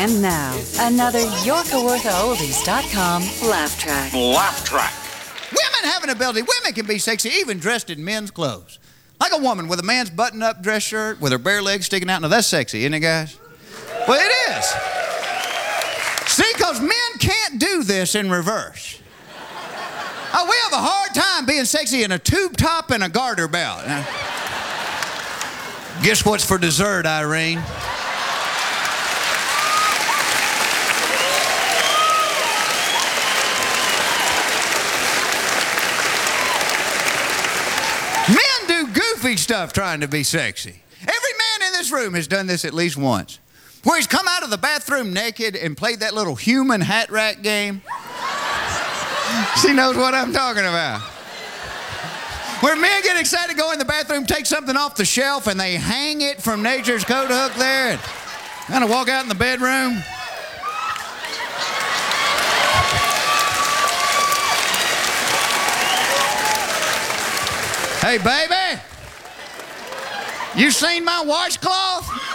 And now, another YorkaWorthaOldies.com laugh track. Laugh track. Women have an ability. Women can be sexy even dressed in men's clothes. Like a woman with a man's button-up dress shirt with her bare legs sticking out. Now, that's sexy, isn't it, guys? Well, it is. See, because men can't do this in reverse. Oh, we have a hard time being sexy in a tube top and a garter belt. Now, guess what's for dessert, Irene? Men do goofy stuff trying to be sexy. Every man in this room has done this at least once, where he's come out of the bathroom naked and played that little human hat rack game. She knows what I'm talking about. Where men get excited, go in the bathroom, take something off the shelf, and they hang it from nature's coat hook there and kind of walk out in the bedroom. Hey, baby, you seen my washcloth?